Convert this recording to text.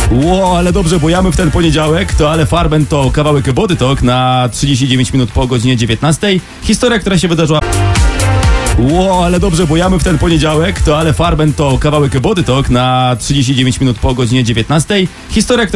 Ale dobrze, bo jamy w ten poniedziałek, to ale Farben to kawałek Body Talk na 39 minut po godzinie 19. Historia, która się wydarzyła... ale dobrze, bo jamy w ten poniedziałek, to ale Farben to kawałek Body Talk na 39 minut po godzinie 19. Historia,